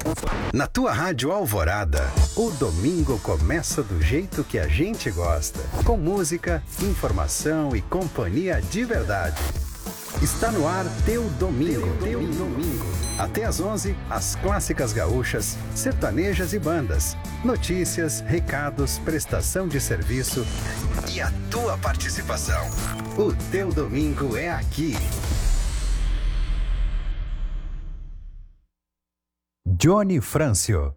Na tua Rádio Alvorada, o domingo começa do jeito que a gente gosta, com música, informação e companhia de verdade. Está no ar Teu Domingo. Até às 11, as clássicas gaúchas, sertanejas e bandas, notícias, recados, prestação de serviço e a tua participação. O Teu Domingo é aqui. Johnny Frâncio.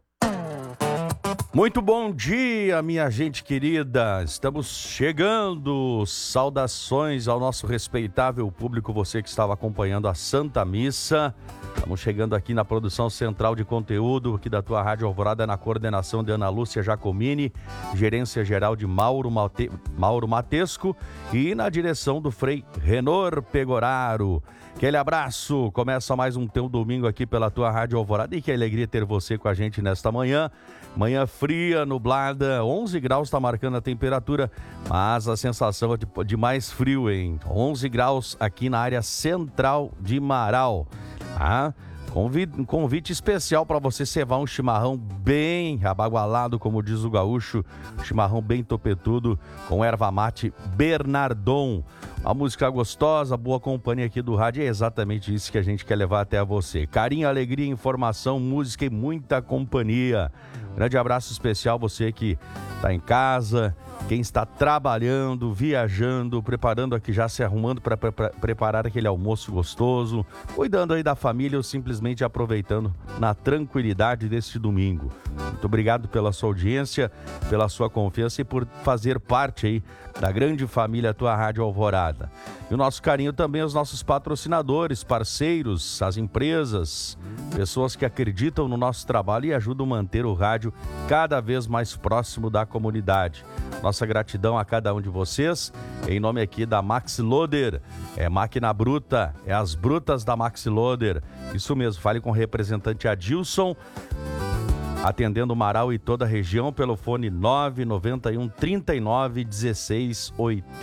Muito bom dia, minha gente querida. Estamos chegando. Saudações ao nosso respeitável público, você que estava acompanhando a Santa Missa. Estamos chegando aqui na produção central de conteúdo aqui da tua Rádio Alvorada, na coordenação de Ana Lúcia Jacomini, gerência geral de Mauro Matesco e na direção do Frei Renor Pegoraro. Aquele abraço. Começa mais um Teu Domingo aqui pela tua Rádio Alvorada e que alegria ter você com a gente nesta manhã. Manhã fria, nublada, 11 graus está marcando a temperatura, mas a sensação é de mais frio, hein? 11 graus aqui na área central de Marau. Convite especial para você cevar um chimarrão bem abagualado, como diz o gaúcho, chimarrão bem topetudo com erva mate Bernardon. A música gostosa, boa companhia aqui do rádio, é exatamente isso que a gente quer levar até você. Carinho, alegria, informação, música e muita companhia. Grande abraço especial você que está em casa, quem está trabalhando, viajando, preparando aqui, já se arrumando para preparar aquele almoço gostoso, cuidando aí da família ou simplesmente aproveitando na tranquilidade deste domingo. Muito obrigado pela sua audiência, pela sua confiança e por fazer parte aí da grande família Tua Rádio Alvorada. E o nosso carinho também aos nossos patrocinadores, parceiros, as empresas, pessoas que acreditam no nosso trabalho e ajudam a manter o rádio cada vez mais próximo da comunidade. Nossa gratidão a cada um de vocês, em nome aqui da Maxi Loader, é máquina bruta, é as brutas da Maxi Loader. Isso mesmo, fale com o representante Adilson, atendendo Marau e toda a região pelo fone 991 39 16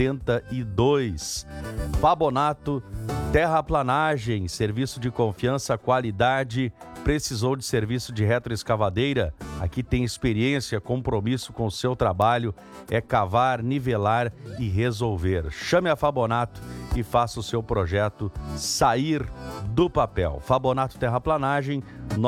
82. Fabonato, terraplanagem, serviço de confiança, qualidade. Precisou de serviço de retroescavadeira? Aqui tem experiência, compromisso com o seu trabalho, é cavar, nivelar e resolver. Chame a Fabonato e faça o seu projeto sair do papel. Fabonato Terraplanagem,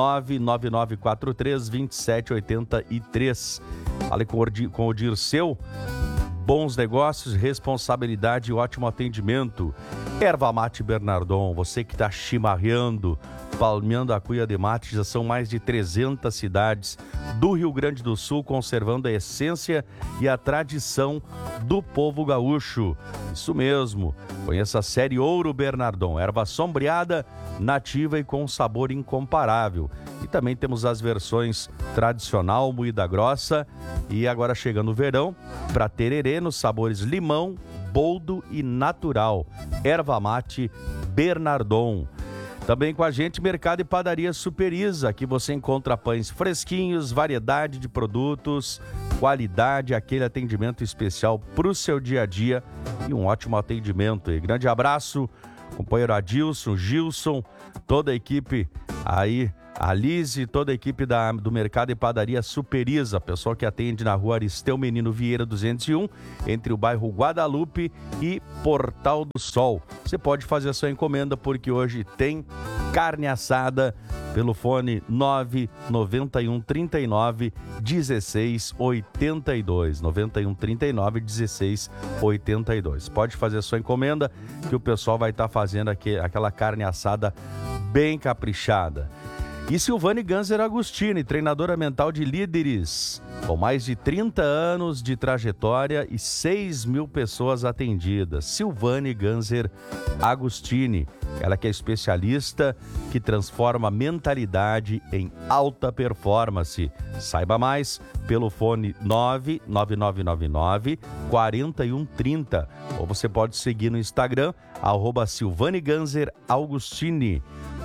999432783. Fale com o Dirceu. Bons negócios, responsabilidade e ótimo atendimento. Erva Mate Bernardon, você que está chimarreando, palmeando a cuia de mate, já são mais de 300 cidades do Rio Grande do Sul conservando a essência e a tradição do povo gaúcho. Isso mesmo, conheça a série Ouro Bernardon, erva sombreada, nativa e com sabor incomparável. E também temos as versões tradicional, moída grossa e agora chegando o verão, para tererê nos sabores limão, boldo e natural. Erva Mate Bernardon. Também com a gente, Mercado e Padaria Superiza. Aqui você encontra pães fresquinhos, variedade de produtos, qualidade, aquele atendimento especial para o seu dia a dia e um ótimo atendimento. E grande abraço, companheiro Adilson, Gilson, toda a equipe aí, a Lise, toda a equipe do Mercado e Padaria Superiza, pessoal que atende na rua Aristeu Menino Vieira 201, entre o bairro Guadalupe e Portal do Sol. Você pode fazer a sua encomenda porque hoje tem carne assada pelo fone 991 39 16 82. 91 39 16 82. Pode fazer a sua encomenda que o pessoal vai estar fazendo aquela carne assada bem caprichada. E Silvane Ganser Agostini, treinadora mental de líderes, com mais de 30 anos de trajetória e 6 mil pessoas atendidas. Silvane Ganser Agostini, ela que é especialista que transforma a mentalidade em alta performance. Saiba mais pelo fone 99999 4130. Ou você pode seguir no Instagram, @Silvane Ganser Agostini.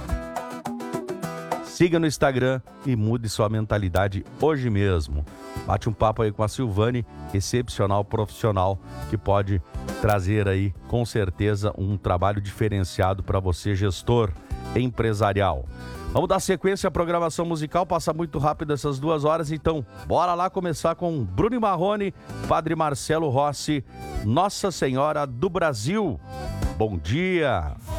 Siga no Instagram e mude sua mentalidade hoje mesmo. Bate um papo aí com a Silvane, excepcional profissional, que pode trazer aí, com certeza, um trabalho diferenciado para você, gestor empresarial. Vamos dar sequência à programação musical, passa muito rápido essas 2 horas, então bora lá começar com Bruno Marrone, Padre Marcelo Rossi, Nossa Senhora do Brasil. Bom dia!